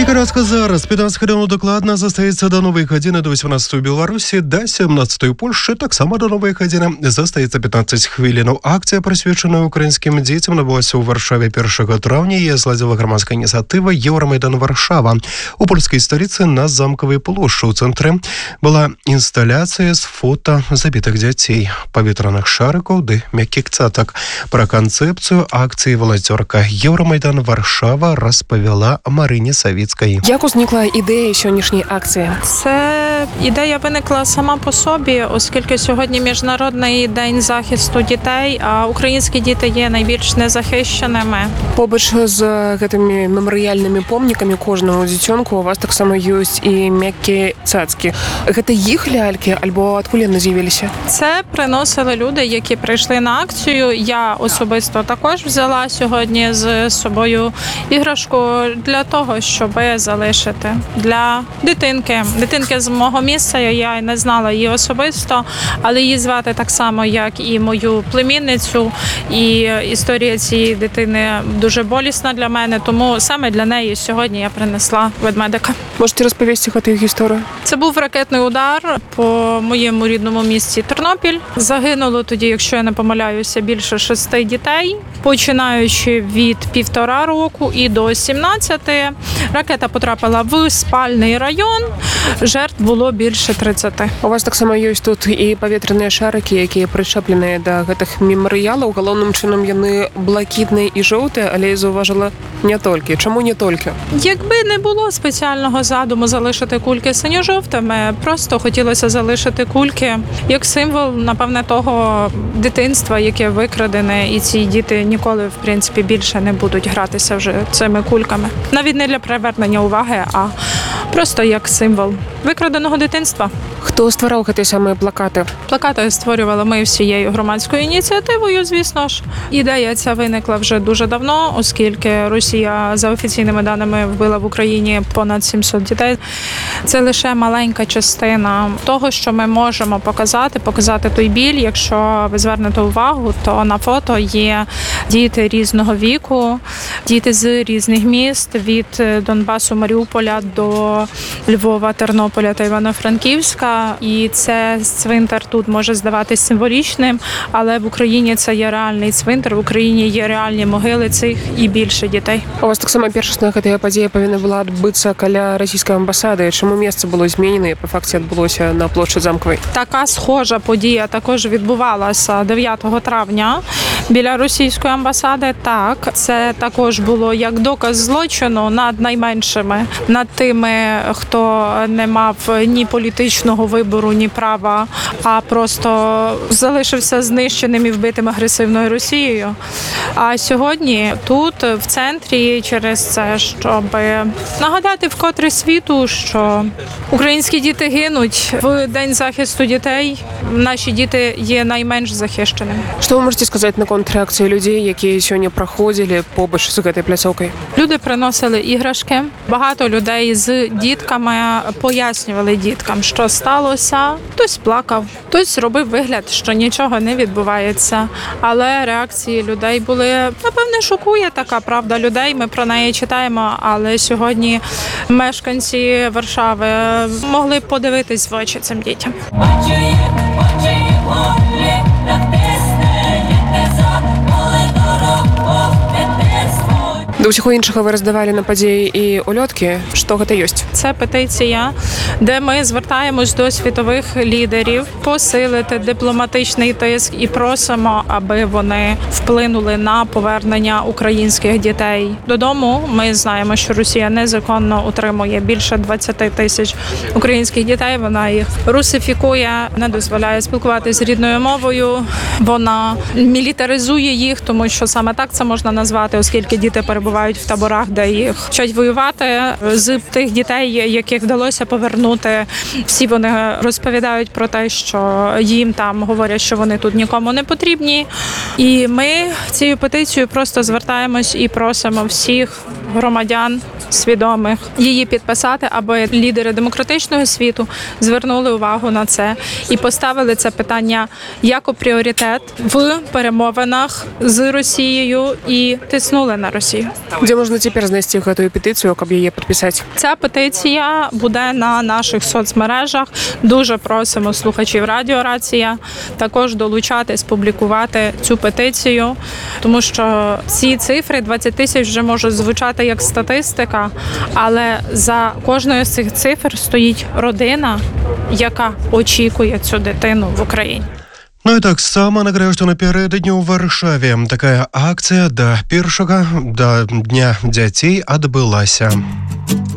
І коротко зараз. 15 хвилин докладно застається до нової години до 18 у Білорусі, до 17 у Польщі. Так само до нової години застається 15 хвилин. Акція, присвячена українським дітям, набулася у Варшаві 1 травня. Її зладила громадська ініціатива «Євромайдан Варшава». У польській столиці на Замковій площі у центрі була інсталяція з фото забитих дітей, повітряних шариків та м'яких цяток. Про концепцію акції волонтерка «Євромайдан Варшава» розповіла Марині Савіцькій. Як возникла ідея сьогоднішньої акції? Це ідея виникла сама по собі, оскільки сьогодні Міжнародний день захисту дітей, а українські діти є найбільш незахищеними. Побач з гэтымі меморіальними помнікамі кожному дзіцёнку у вас таксама ёсць і мяккія цацкі. Гэта іх лялькі альбо адкуль яны з'явіліся? Це приносили люди, які прийшли на акцію. Я особисто також взяла сьогодні з собою іграшку для того, щоб залишити для дитинки з мого місця. Я не знала її особисто, але її звати так само, як і мою племінницю. І історія цієї дитини дуже болісна для мене, тому саме для неї сьогодні я принесла ведмедика. Можете розповісти про їх історію? Це був ракетний удар по моєму рідному місті Тернопіль. Загинуло тоді, якщо я не помиляюся, більше 6 дітей, починаючи від 1,5 року і до 17. Ракета потрапила в спальний район, жертв було більше 30. У вас так само ёсць тут і паветраныя шарыкі, якія прычэпленыя да гэтых мемарыялаў. Галоўным чынам яны блакітныя і жоўтыя, але я зауважила не толькі. Чаму не толькі? Якби не було спеціального задуму залишити кульки синьо-жовтими, просто хотілося залишити кульки як символ, напевне, того дитинства, яке викрадене, і ці діти ніколи, в принципі, більше не будуть гратися вже цими кульками. Навіть не для привернення уваги, а просто як символ викраденого дитинства. Хто створив гэты самі плакати? Плакати створювали ми всією громадською ініціативою, звісно ж. Ідея ця виникла вже дуже давно, оскільки Росія, за офіційними даними, вбила в Україні понад 700 дітей. Це лише маленька частина того, що ми можемо показати той біль. Якщо ви звернете увагу, то на фото є діти різного віку, діти з різних міст, від Донбасу, Маріуполя до Львова, Тернополя та Івано-Франківська. І це цвинтар тут може здаватись символічним, але в Україні це є реальний цвинтар, в Україні є реальні могили цих і більше дітей. У вас так само першасна гэтая падзея павінна была адбыцца каля расійскай амбасады. Чому месца було змінено і по факті адбулося на площі Замковій? Така схожа подія також відбувалася 9 травня біля російської амбасади. Так, це також було як доказ злочину над найменшими, над тими, хто не мав ні політичного вибору, ні права, а просто залишився знищеним і вбитим агресивною Росією. А сьогодні тут, в центрі, через це, щоб нагадати вкотре світу, що українські діти гинуть в День захисту дітей, наші діти є найменш захищеними. Що ви можете сказати на контрреакцію людей, які сьогодні проходили побач з цією пляцовкою? Люди приносили іграшки. Багато людей з дітками пояснювали діткам, що сталося. Хтось плакав, хтось робив вигляд, що нічого не відбувається. Але реакції людей були, напевне, шокує така правда людей. Ми про неї читаємо, але сьогодні мешканці Варшави могли подивитись в очі цим дітям. До усього іншого ви роздавали на події і ульотки. Що це є? Це петиція, де ми звертаємось до світових лідерів посилити дипломатичний тиск і просимо, аби вони вплинули на повернення українських дітей додому. Ми знаємо, що Росія незаконно утримує більше 20 тисяч українських дітей. Вона їх русифікує, не дозволяє спілкуватися рідною мовою. Вона мілітаризує їх, тому що саме так це можна назвати, оскільки діти перебувають в таборах, де їх вчать воювати. З тих дітей, яких вдалося повернути, всі вони розповідають про те, що їм там говорять, що вони тут нікому не потрібні. І ми цією петицією просто звертаємось і просимо всіх громадян свідомих її підписати, аби лідери демократичного світу звернули увагу на це і поставили це питання як у пріоритет в перемовинах з Росією і тиснули на Росію. Дзе можна цяпер знайсці гэтую петыцыю, каб яе падпісаць? Ця петиція буде на наших соцмережах. Дуже просимо слухачів Радіо Рація також долучатись, публікувати цю петицію, тому що ці цифри 20 тисяч вже можуть звучати як статистика, але за кожною з цих цифр стоїть родина, яка очікує цю дитину в Україні. Ну і так само нагадаю, што напярэдадні ў Варшаве такая акцыя да першага да дня дзяцей адбылася.